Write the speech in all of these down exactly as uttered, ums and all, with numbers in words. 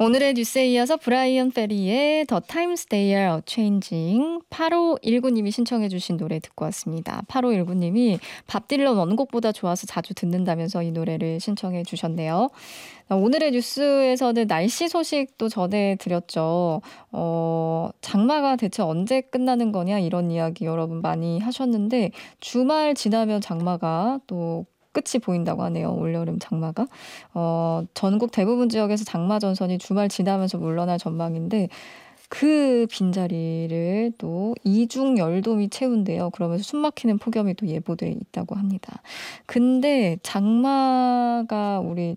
오늘의 뉴스에 이어서 브라이언 페리의 The Times They Are A-Changing 팔오일구 님이 신청해 주신 노래 듣고 왔습니다. 팔오일구 님이 밥 딜런 원곡보다 좋아서 자주 듣는다면서 이 노래를 신청해 주셨네요. 오늘의 뉴스에서는 날씨 소식도 전해드렸죠. 어, 장마가 대체 언제 끝나는 거냐 이런 이야기 여러분 많이 하셨는데 주말 지나면 장마가 또 끝이 보인다고 하네요. 올여름 장마가. 어, 전국 대부분 지역에서 장마 전선이 주말 지나면서 물러날 전망인데 그 빈자리를 또 이중 열돔이 채운대요. 그러면서 숨막히는 폭염이 또 예보돼 있다고 합니다. 근데 장마가 우리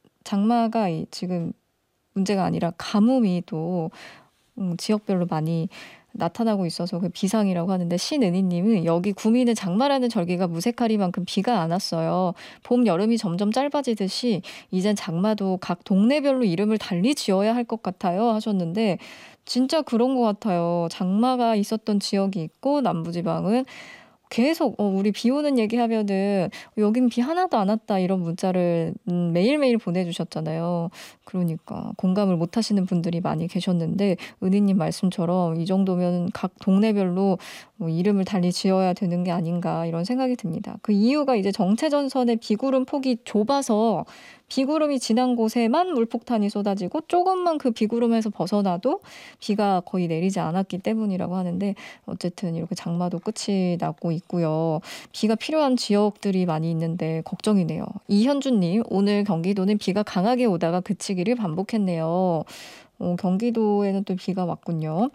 장마가 이 지금 문제가 아니라 가뭄이 또 음, 지역별로 많이 나타나고 있어서 그 비상이라고 하는데 신은희님은 여기 구미는 장마라는 절기가 무색하리만큼 비가 안 왔어요. 봄, 여름이 점점 짧아지듯이 이젠 장마도 각 동네별로 이름을 달리 지어야 할 것 같아요 하셨는데 진짜 그런 것 같아요. 장마가 있었던 지역이 있고 남부지방은 계속 어, 우리 비 오는 얘기하면은 여긴 비 하나도 안 왔다 이런 문자를 음, 매일매일 보내주셨잖아요. 그러니까 공감을 못 하시는 분들이 많이 계셨는데 은희님 말씀처럼 이 정도면 각 동네별로 뭐 이름을 달리 지어야 되는 게 아닌가 이런 생각이 듭니다. 그 이유가 이제 정체전선의 비구름 폭이 좁아서 비구름이 지난 곳에만 물폭탄이 쏟아지고 조금만 그 비구름에서 벗어나도 비가 거의 내리지 않았기 때문이라고 하는데 어쨌든 이렇게 장마도 끝이 나고 있고요. 비가 필요한 지역들이 많이 있는데 걱정이네요. 이현주님, 오늘 경기도는 비가 강하게 오다가 그치기를 반복했네요. 어, 경기도에는 또 비가 왔군요.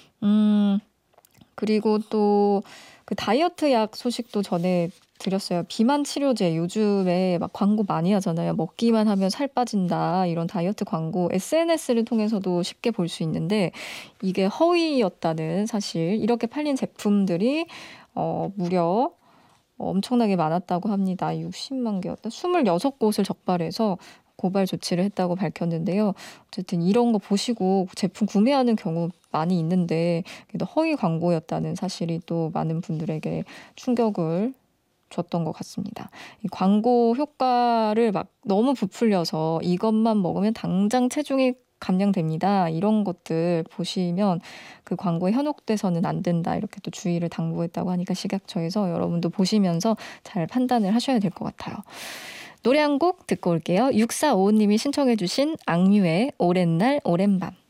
음, 그리고 또 그 다이어트 약 소식도 전해 드렸어요. 비만 치료제 요즘에 막 광고 많이 하잖아요. 먹기만 하면 살 빠진다 이런 다이어트 광고 에스엔에스를 통해서도 쉽게 볼 수 있는데 이게 허위였다는 사실 이렇게 팔린 제품들이 어, 무려 엄청나게 많았다고 합니다. 육십만 개였다. 이십육 곳을 적발해서 고발 조치를 했다고 밝혔는데요. 어쨌든 이런 거 보시고 제품 구매하는 경우 많이 있는데 허위 광고였다는 사실이 또 많은 분들에게 충격을 줬던 것 같습니다. 이 광고 효과를 막 너무 부풀려서 이것만 먹으면 당장 체중이 감량됩니다. 이런 것들 보시면 그 광고에 현혹돼서는 안 된다. 이렇게 또 주의를 당부했다고 하니까 식약처에서 여러분도 보시면서 잘 판단을 하셔야 될 것 같아요. 노래 한 곡 듣고 올게요. 육사오오 님이 신청해 주신 악뮤의 오랜 날 오랜 밤.